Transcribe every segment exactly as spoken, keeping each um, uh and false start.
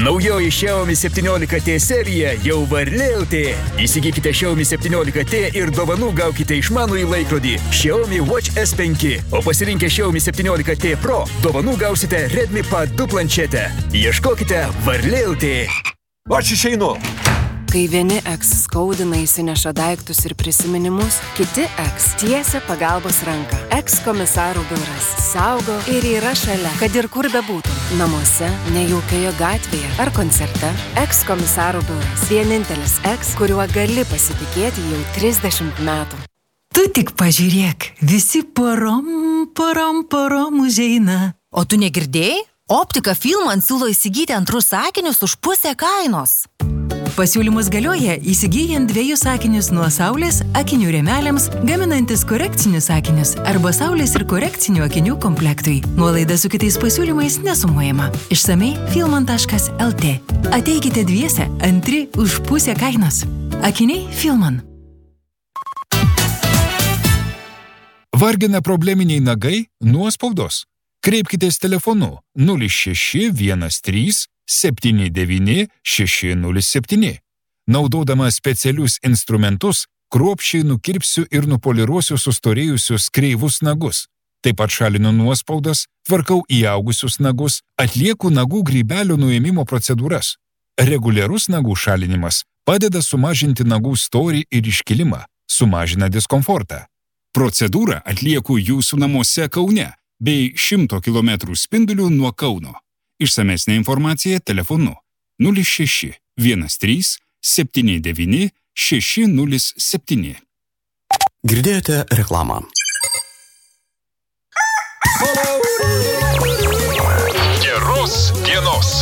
Naujoji Xiaomi septyniolika T serija jau varlė L T. Įsigykite Xiaomi septyniolika T ir dovanų gaukite išmanųjį laikrodį Xiaomi Watch S penki. O pasirinkę Xiaomi septyniolika T Pro, dovanų gausite Redmi Pad du planšetę. Ieškokite varlė L T. Aš išeinu. Kai vieni eks skaudina įsineša daiktus ir prisiminimus, kiti eks tiesia pagalbos ranką. Eks komisarų biuras saugo ir yra šalia, kad ir kur bebūtų. Namuose, nejaukioje gatvėje ar koncerte. Eks komisarų biuras. Vienintelis eks, kuriuo gali pasitikėti jau trisdešimt metų. Tu tik pažiūrėk, visi porom, porom, porom užeina. O tu negirdėjai? Optika Filman siūlo įsigyti antrus sakinius už pusę kainos. Pasiūlymus galioja įsigyjant dviejus sakinius nuo saulės akinių rėmeliams, gaminantis korekcinius sakinius arba saulės ir korekcinių akinių komplektui. Nuolaida su kitais pasiūlymais nesumuojama. Išsamei filman taškas el tė. Ateikite dviese, antri už pusę kainos. Akiniai Filman. Vargina probleminiai nagai nuo spaudos. Kreipkitės telefonu nulis šeši vienas trys septyni devyni šeši nulis septyni. Naudodama specialius instrumentus, kruopščiai nukirpsiu ir nupoliruosiu sustorėjusius kreivus nagus. Taip pat šalinu nuospaudas, tvarkau įaugusius nagus, atlieku nagų grybelio nuėmimo procedūras. Reguliarus nagų šalinimas padeda sumažinti nagų storį ir iškilimą, sumažina diskomfortą. Procedūrą atlieku jūsų namuose Kaune bei šimto kilometrų spindulių nuo Kauno. Išsamesnė informacija telefonu nulis šeši vienas trys septyni devyni šeši nulis septyni. Girdėjote reklamą. Geros dienos.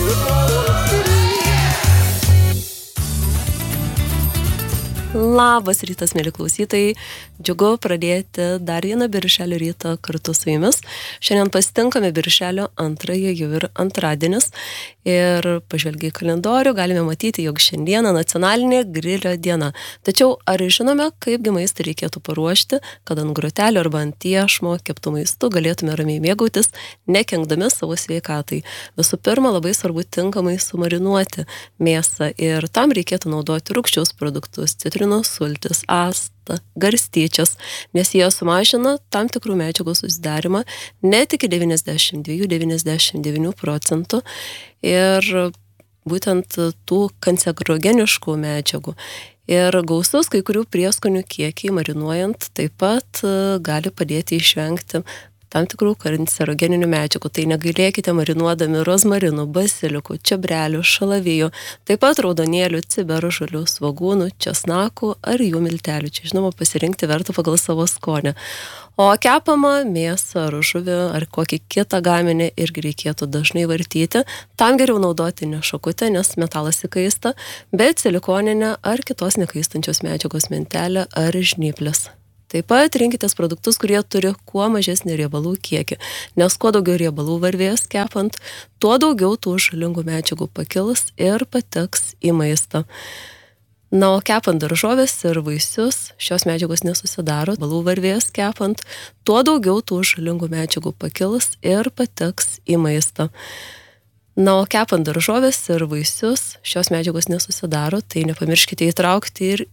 Labas rytas, mėly klausytojai. Džiugu pradėti dar vieną birželio rytą kartu su jumis. Šiandien pasitinkame birželio antrąjį, jau ir antradienis. Ir pažvelgiai į kalendorių galime matyti, jog šiandieną nacionalinė grilio diena. Tačiau ar žinome, kaipgi maistą reikėtų paruošti, kad ant grotelio arba ant iešmo keptų maistu galėtume ramiai mėgautis, nekenkdami savo sveikatai. Visų pirma, labai svarbu tinkamai sumarinuoti mėsą ir tam reikėtų naudoti rūgščius produktus, citrinų sultis, actą, garstyčias, nes jie sumažina tam tikrų medžiagų susidarimą net iki devyniasdešimt du iki devyniasdešimt devyni procentų ir būtent tų kancerogeniškų medžiagų. Ir gausus kai kurių prieskonių kiekiai marinuojant taip pat gali padėti išvengti tam tikrų kancerogeninių medžiagų. Tai negailėkite marinuodami rozmarinų, basilikų, čiobrelių, šalavijų, taip pat raudonėlių, ciberžolių, svogūnų, česnakų ar jų miltelių. Čia, žinoma, pasirinkti verta pagal savo skonį. O kepamą mėsą ar žuvį ar kokį kitą gaminį irgi reikėtų dažnai vartyti. Tam geriau naudoti ne šakutę, nes metalas įkaista, bet silikoninę ar kitos nekaistančios medžiagos mentelę ar žnyplės. Taip pat rinkitės produktus, kurie turi kuo mažesnį riebalų kiekį, nes kuo daugiau riebalų varvės kepant, tuo daugiau tų žalingų medžiagų pakils ir pateks į maistą. Na, o kepant daržovės ir vaisius, šios medžiagos nesusidaro, riebalų varvės kepant, tuo daugiau tų žalingų medžiagų pakils ir pateks į maistą. Na, o kepant daržovės ir vaisius, šios medžiagos nesusidaro, tai nepamirškite įtraukti ir